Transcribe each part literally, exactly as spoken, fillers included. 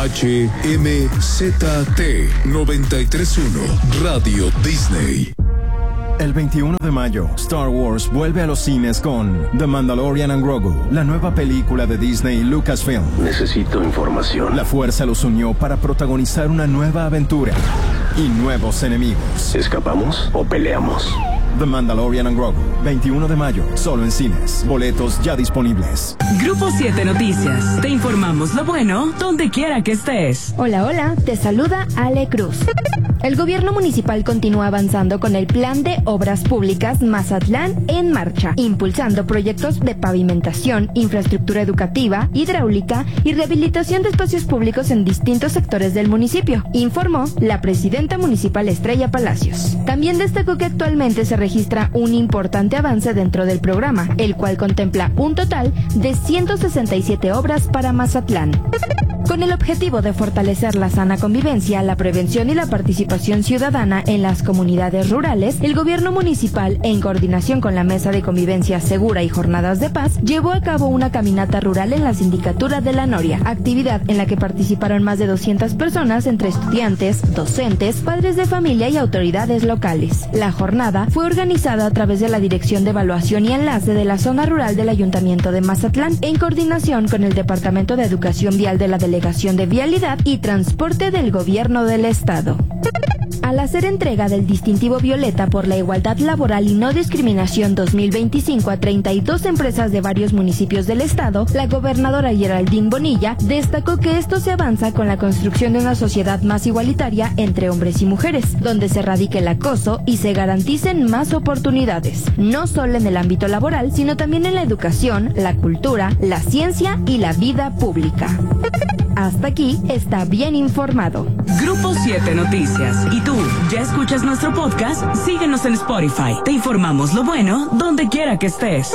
H M Z T noventa y tres punto uno Radio Disney. El veintiuno de mayo, Star Wars vuelve a los cines con The Mandalorian and Grogu, la nueva película de Disney y Lucasfilm. Necesito información. La fuerza los unió para protagonizar una nueva aventura y nuevos enemigos. ¿Escapamos o peleamos? The Mandalorian and Grogu, veintiuno de mayo, solo en cines. Boletos ya disponibles. Grupo siete Noticias. Te informamos lo bueno donde quiera que estés. Hola, hola, te saluda Ale Cruz. El gobierno municipal continúa avanzando con el Plan de Obras Públicas Mazatlán en marcha, impulsando proyectos de pavimentación, infraestructura educativa, hidráulica y rehabilitación de espacios públicos en distintos sectores del municipio, informó la presidenta municipal Estrella Palacios. También destacó que actualmente se registra un importante avance dentro del programa, el cual contempla un total de ciento sesenta y siete obras para Mazatlán. Con el objetivo de fortalecer la sana convivencia, la prevención y la participación ciudadana en las comunidades rurales, el gobierno municipal, en coordinación con la Mesa de Convivencia Segura y Jornadas de Paz, llevó a cabo una caminata rural en la sindicatura de La Noria, actividad en la que participaron más de doscientas personas entre estudiantes, docentes, padres de familia y autoridades locales. La jornada fue organizada a través de la Dirección de Evaluación y Enlace de la Zona Rural del Ayuntamiento de Mazatlán, en coordinación con el Departamento de Educación Vial de la Delegación de Vialidad y Transporte del Gobierno del Estado. Al hacer entrega del distintivo Violeta por la Igualdad Laboral y No Discriminación dos mil veinticinco a treinta y dos empresas de varios municipios del estado, la gobernadora Geraldine Bonilla destacó que esto se avanza con la construcción de una sociedad más igualitaria entre hombres y mujeres, donde se erradique el acoso y se garanticen más oportunidades, no solo en el ámbito laboral, sino también en la educación, la cultura, la ciencia y la vida pública. Hasta aquí está bien informado. Grupo siete Noticias. ¿Y tú, ya escuchas nuestro podcast? Síguenos en Spotify. Te informamos lo bueno donde quiera que estés.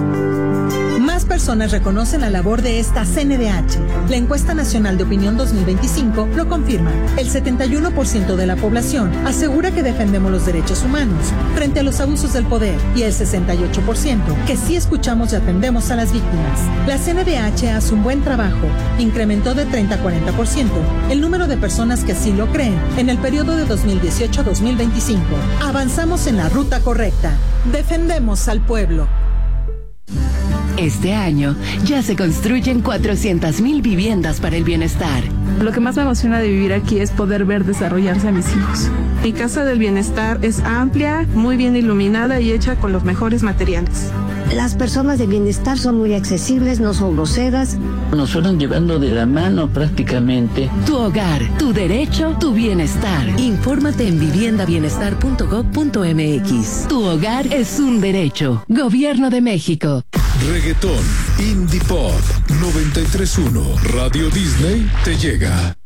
Más personas reconocen la labor de esta C N D H. La encuesta nacional de opinión dos mil veinticinco lo confirma. El setenta y uno por ciento de la población asegura que defendemos los derechos humanos frente a los abusos del poder y el sesenta y ocho por ciento que sí escuchamos y atendemos a las víctimas. La C N D H hace un buen trabajo. Incrementó de treinta a cuarenta por ciento el número de personas que así lo creen en el periodo de dos mil dieciocho a dos mil veinticinco. Avanzamos en la ruta correcta. Defendemos al pueblo. Este año ya se construyen cuatrocientas mil viviendas para el bienestar. Lo que más me emociona de vivir aquí es poder ver desarrollarse a mis hijos. Mi casa del bienestar es amplia, muy bien iluminada y hecha con los mejores materiales. Las personas de bienestar son muy accesibles, no son groseras. Nos fueron llevando de la mano prácticamente. Tu hogar, tu derecho, tu bienestar. Infórmate en vivienda bienestar punto gob punto m x. Tu hogar es un derecho. Gobierno de México. Reggaetón, Indie Pop, noventa y tres punto uno Radio Disney te llega.